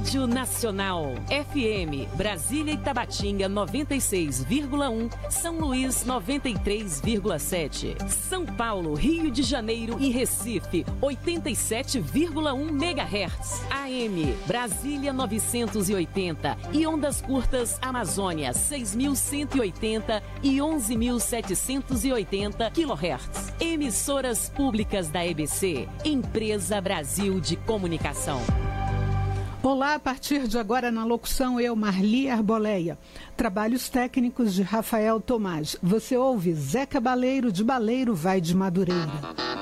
Rádio Nacional. FM, Brasília e Tabatinga 96,1, São Luís 93,7, São Paulo, Rio de Janeiro e Recife 87,1 MHz. AM, Brasília 980 e ondas curtas Amazônia 6.180 e 11.780 kHz. Emissoras públicas da EBC, Empresa Brasil de Comunicação. Olá, a partir de agora na locução eu, Marli Arboleia. Trabalhos técnicos de Rafael Tomás. Você ouve Zé Cabaleiro de Baleiro vai de Madureira.